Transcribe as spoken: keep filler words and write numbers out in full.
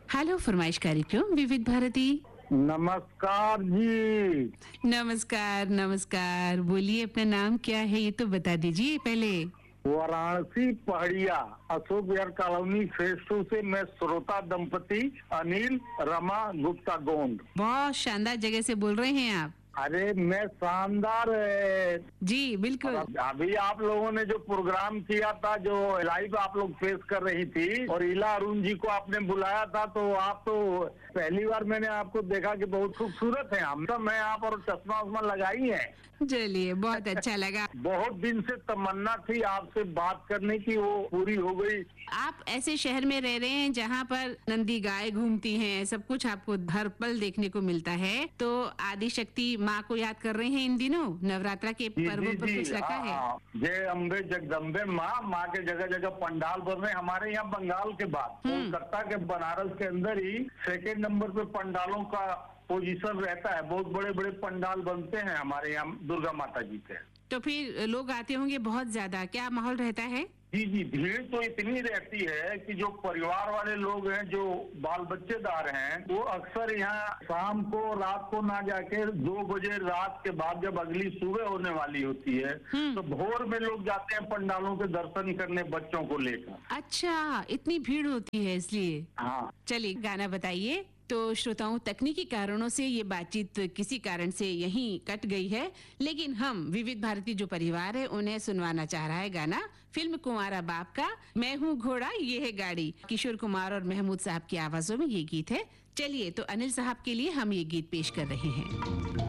Hello फरमाइश कार्यक्रम विविध भारती। नमस्कार जी। नमस्कार नमस्कार, बोलिए अपना नाम क्या है ये तो बता दीजिए पहले। वाराणसी पहाड़िया Ashok Vihar colony phase two से मैं श्रोता दंपति अनिल रमा गुप्ता गोंड। बहुत शानदार जगह से बोल रहे हैं आप। अरे मैं शानदार है। जी बिल्कुल। अभी आप लोगों ने जो प्रोग्राम किया था, जो लाइव आप लोग पेश कर रही थी और इला अरुण जी को आपने बुलाया था, तो आप तो पहली बार मैंने आपको देखा कि बहुत खूबसूरत है। हम तो मैं आप और चश्मा उस्मा लगाई है। चलिए बहुत अच्छा लगा। बहुत दिन से तमन्ना थी आपसे बात करने की, वो पूरी हो गई। आप ऐसे शहर में रह रहे हैं जहाँ पर नंदी गाय घूमती हैं, सब कुछ आपको हर पल देखने को मिलता है, तो आदि शक्ति माँ को याद कर रहे हैं इन दिनों नवरात्रा के पर्व पर कुछ रखा है? जय अम्बे जगदम्बे माँ, माँ के जगह जगह पंडाल बन रहे हैं। हमारे यहाँ बंगाल के बाद कोलकाता के बनारस के अंदर ही सेकेंड नंबर पे पंडालों का पोजीशन रहता है। बहुत बड़े बड़े पंडाल बनते हैं हमारे यहाँ दुर्गा माता जी के। तो फिर लोग आते होंगे बहुत ज्यादा, क्या माहौल रहता है? जी जी, भीड़ तो इतनी रहती है कि जो परिवार वाले लोग हैं, जो बाल बच्चेदार हैं, वो अक्सर यहाँ शाम को रात को ना जाके दो बजे रात के बाद जब अगली सुबह होने वाली होती है तो भोर में लोग जाते हैं पंडालों के दर्शन करने बच्चों को लेकर। अच्छा, इतनी भीड़ होती है इसलिए। हाँ चलिए गाना बताइए। तो श्रोताओं, तकनीकी कारणों से ये बातचीत किसी कारण से यहीं कट गई है, लेकिन हम विविध भारती जो परिवार है उन्हें सुनवाना चाह रहा है गाना फिल्म कुंवारा बाप का मैं हूँ घोड़ा ये है गाड़ी। किशोर कुमार और महमूद साहब की आवाजों में ये गीत है। चलिए तो अनिल साहब के लिए हम ये गीत पेश कर रहे हैं।